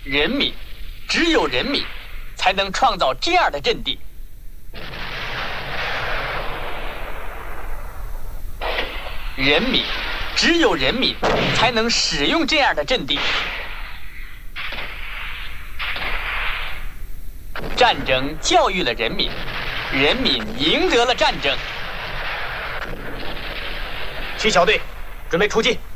人民，只有人民才能创造这样的阵地。人民，只有人民才能使用这样的阵地。战争教育了人民，人民赢得了战争。 七小队，准备出击。